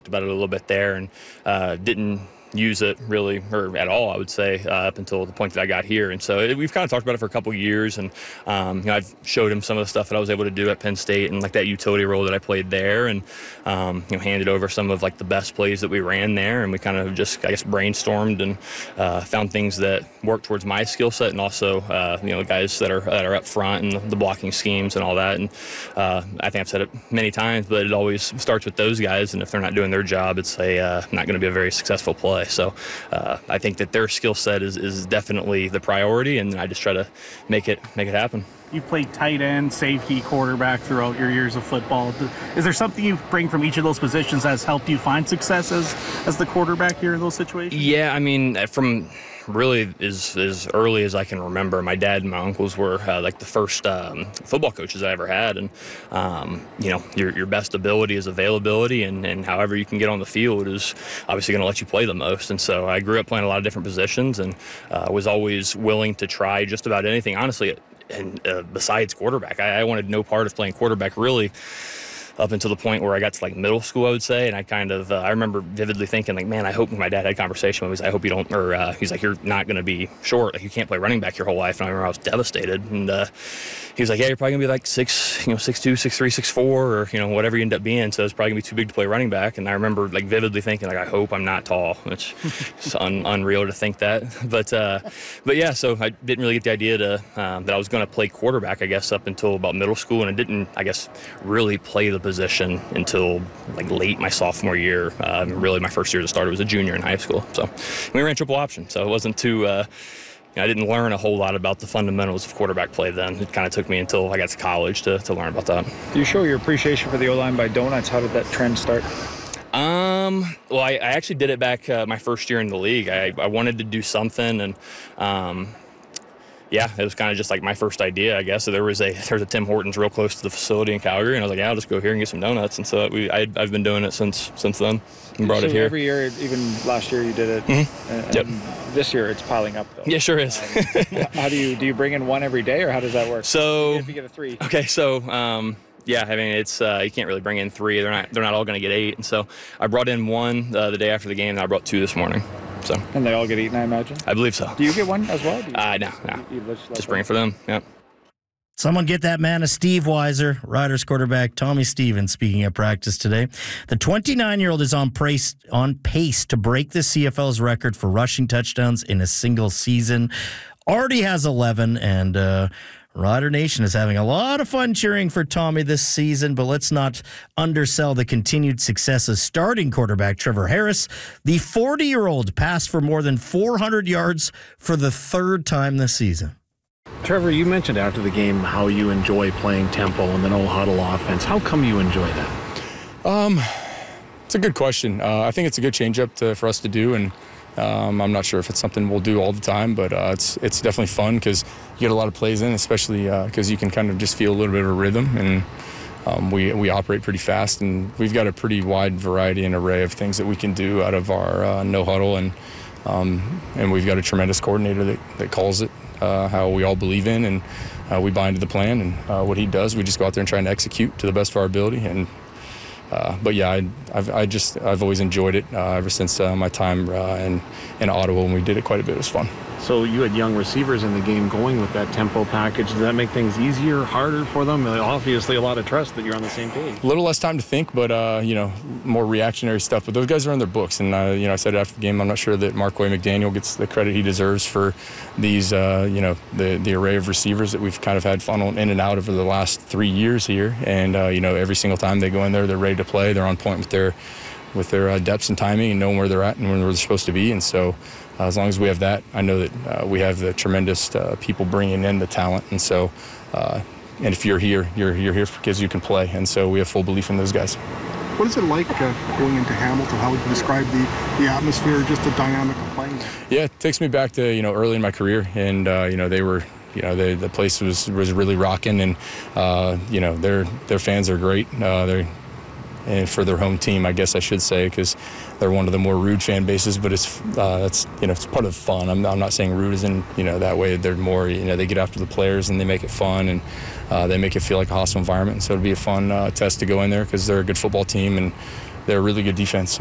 about it a little bit there, and didn't use it really, or at all, I would say, up until the point that I got here. And so we've kind of talked about it for a couple of years, and I've showed him some of the stuff that I was able to do at Penn State and like that utility role that I played there, and handed over some of like the best plays that we ran there, and we kind of just, I guess, brainstormed and found things that worked towards my skill set, and also guys that are up front and the blocking schemes and all that. And I think I've said it many times, but it always starts with those guys, and if they're not doing their job, it's not going to be a very successful play. So I think that their skill set is definitely the priority, and I just try to make it happen. You've played tight end, safety, quarterback throughout your years of football. Is there something you bring from each of those positions that has helped you find success as the quarterback here in those situations? Yeah, I mean, from really as early as I can remember, my dad and my uncles were like the first football coaches I ever had, and your best ability is availability, and however you can get on the field is obviously going to let you play the most. And so I grew up playing a lot of different positions, and was always willing to try just about anything, honestly. And besides quarterback, I wanted no part of playing quarterback really up until the point where I got to like middle school, I would say. And I kind of, I remember vividly thinking like, man, I hope, my dad had a conversation with me, I hope you don't, or he's like, you're not going to be short. Like, you can't play running back your whole life. And I remember I was devastated. And he was like, yeah, you're probably going to be like 6'2", 6'3", 6'4", or, whatever you end up being. So it's probably going to be too big to play running back. And I remember like vividly thinking like, I hope I'm not tall, which is unreal to think that. But yeah, so I didn't really get the idea that I was going to play quarterback, I guess, up until about middle school. And I didn't, I guess, really play the position until like late my sophomore year. Really my first year as a starter was a junior in high school. So we ran triple option. So it wasn't too, I didn't learn a whole lot about the fundamentals of quarterback play then. It kind of took me until I got to college to learn about that. Do you show your appreciation for the O-line by donuts? How did that trend start? Well, I actually did it back my first year in the league. I wanted to do something, and yeah, it was kind of just like my first idea, I guess. So there was a Tim Hortons real close to the facility in Calgary, and I was like, yeah, I'll just go here and get some donuts. And so I've been doing it since then and brought it here. Every year, even last year you did it. Mm-hmm. Yep. This year it's piling up though. Yeah, sure is. How do you bring in one every day, or how does that work? So if you get a 3. Okay, so yeah, I mean, it's you can't really bring in 3. They're not all going to get 8. And so I brought in 1 the day after the game, and I brought 2 this morning. So. And they all get eaten, I imagine? I believe so. Do you get one as well? No. Just bring it for them, yeah. Someone get that man a Steve Weiser, Riders quarterback Tommy Stevens, speaking at practice today. The 29-year-old is on pace to break the CFL's record for rushing touchdowns in a single season. Already has 11, and Rider Nation is having a lot of fun cheering for Tommy this season, but let's not undersell the continued success of starting quarterback Trevor Harris. The 40-year-old passed for more than 400 yards for the 3rd time this season. Trevor, you mentioned after the game how you enjoy playing tempo and the no-huddle offense. How come you enjoy that? It's a good question. I think it's a good change-up for us to do, and I'm not sure if it's something we'll do all the time, but it's definitely fun because you get a lot of plays in, especially because you can kind of just feel a little bit of a rhythm, and we operate pretty fast, and we've got a pretty wide variety and array of things that we can do out of our no-huddle, and we've got a tremendous coordinator that calls it how we all believe in, and we buy into the plan, and what he does, we just go out there and try and execute to the best of our ability. And but yeah, I've always enjoyed it ever since my time in Ottawa when we did it quite a bit. It was fun. So you had young receivers in the game going with that tempo package. Does that make things easier, harder for them? Obviously, a lot of trust that you're on the same page. A little less time to think, but more reactionary stuff. But those guys are on their books, and I said after the game, I'm not sure that Marquay McDaniel gets the credit he deserves for these, the array of receivers that we've kind of had funneled in and out over the last 3 years here. And every single time they go in there, they're ready to play. They're on point with their depths and timing and knowing where they're at and where they're supposed to be. And so as long as we have that, I know that we have the tremendous people bringing in the talent. And so, and if you're here because you can play. And so we have full belief in those guys. What is it like going into Hamilton? How would you describe the atmosphere, just the dynamic of playing there? Yeah, it takes me back to, early in my career. And, they were, the place was really rocking. And, their fans are great. And for their home team, I guess I should say, because they're one of the more rude fan bases. But it's it's part of fun. I'm not saying rude as in that way. They're more they get after the players and they make it fun, and they make it feel like a hostile environment. And so it'd be a fun test to go in there because they're a good football team, and they're a really good defense.